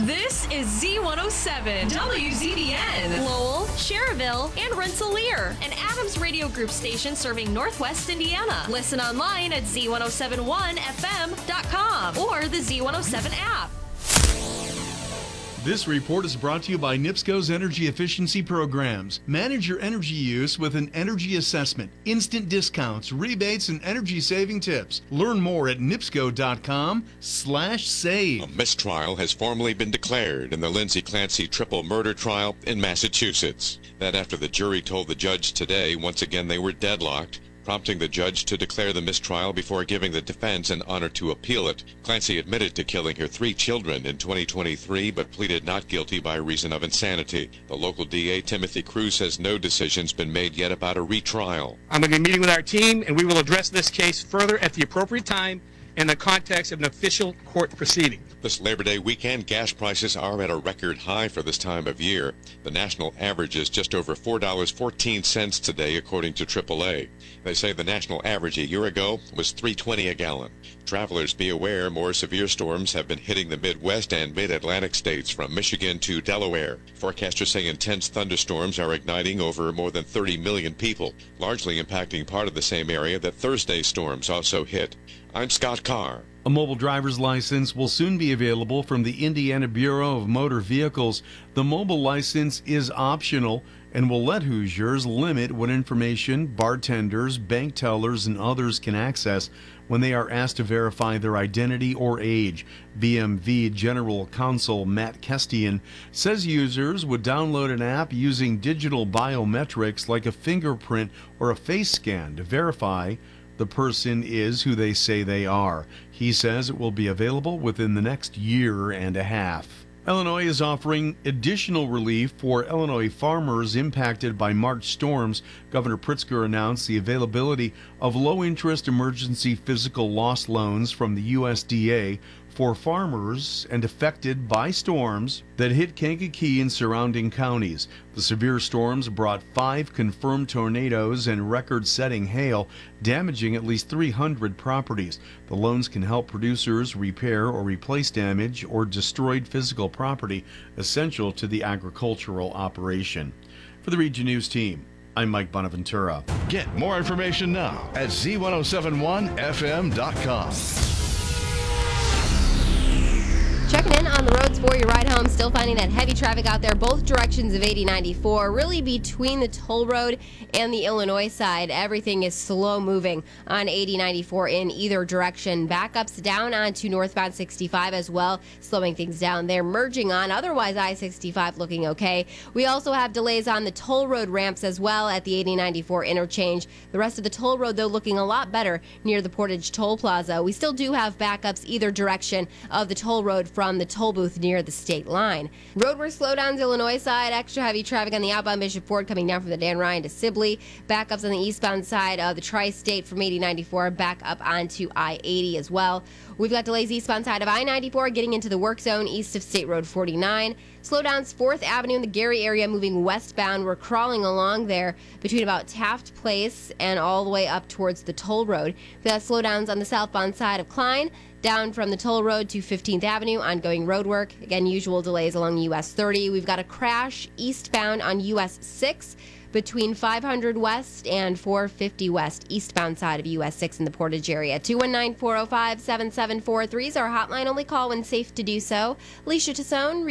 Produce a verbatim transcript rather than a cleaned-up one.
This is Z one oh seven, W Z B N. Lowell, Cherville, and Rensselaer. An Adams Radio Group station serving Northwest Indiana. Listen online at Z one oh seven one F M dot com or the Z one oh seven app. This report is brought to you by NIPSCO's Energy Efficiency Programs. Manage your energy use with an energy assessment, instant discounts, rebates, and energy-saving tips. Learn more at nipsco.com slash save. A mistrial has formally been declared in the Lindsay Clancy triple murder trial in Massachusetts. That after the jury told the judge today once again they were deadlocked, prompting the judge to declare the mistrial before giving the defense an honor to appeal it. Clancy admitted to killing her three children in twenty twenty-three, but pleaded not guilty by reason of insanity. The local D A, Timothy Cruz, says no decision's been made yet about a retrial. I'm going to be meeting with our team, and we will address this case further at the appropriate time in the context of an official court proceeding. This Labor Day weekend, gas prices are at a record high for this time of year. The national average is just over four dollars and fourteen cents today, according to triple A. They say the national average a year ago was three dollars and twenty cents a gallon. Travelers, be aware, more severe storms have been hitting the Midwest and Mid-Atlantic states from Michigan to Delaware. Forecasters say intense thunderstorms are igniting over more than thirty million people, largely impacting part of the same area that Thursday's storms also hit. I'm Scott Carr. A mobile driver's license will soon be available from the Indiana Bureau of Motor Vehicles. The mobile license is optional and will let Hoosiers limit what information bartenders, bank tellers, and others can access when they are asked to verify their identity or age. B M V General Counsel Matt Kestian says users would download an app using digital biometrics like a fingerprint or a face scan to verify the person is who they say they are. He says it will be available within the next year and a half. Illinois is offering additional relief for Illinois farmers impacted by March storms. Governor Pritzker announced the availability of low-interest emergency physical loss loans from the U S D A for farmers and affected by storms that hit Kankakee and surrounding counties. The severe storms brought five confirmed tornadoes and record-setting hail, damaging at least three hundred properties. The loans can help producers repair or replace damage or destroyed physical property essential to the agricultural operation. For the Region News team, I'm Mike Bonaventura. Get more information now at Z ten seventy-one F M dot com. Checking in on the roads for your ride home. Still finding that heavy traffic out there, both directions of eighty ninety-four, really between the toll road and the Illinois side. Everything is slow moving on eighty ninety-four in either direction. Backups down onto northbound sixty-five as well, slowing things down there. Merging on, otherwise I sixty-five looking okay. We also have delays on the toll road ramps as well at the eighty ninety-four interchange. The rest of the toll road, though, looking a lot better near the Portage Toll Plaza. We still do have backups either direction of the toll road from the toll booth near the state line. Roadwork slowdowns Illinois side, extra heavy traffic on the outbound Bishop Ford coming down from the Dan Ryan to Sibley. Backups on the eastbound side of the Tri-State from eighty ninety-four back up onto I eighty as well. We've got delays eastbound side of I ninety-four getting into the work zone east of State Road forty-nine. Slowdowns fourth Avenue in the Gary area moving westbound. We're crawling along there between about Taft Place and all the way up towards the toll road. We've got slowdowns on the southbound side of Klein, down from the toll road to fifteenth Avenue, ongoing road work. Again, usual delays along U S thirty. We've got a crash eastbound on U S six between five hundred West and four fifty West, eastbound side of U S six in the Portage area. two one nine, four oh five, seven seven four three is our hotline. Only call when safe to do so. Alicia Tassone,